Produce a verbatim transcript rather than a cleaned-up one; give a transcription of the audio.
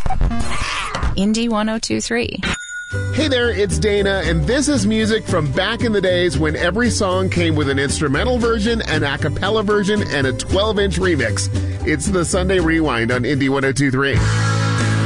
Indie one oh two point three. Hey there, it's Dana, and this is music from back in the days when every song came with an instrumental version, an a cappella version, and a twelve-inch remix. It's the Sunday Rewind on Indie one oh two point three.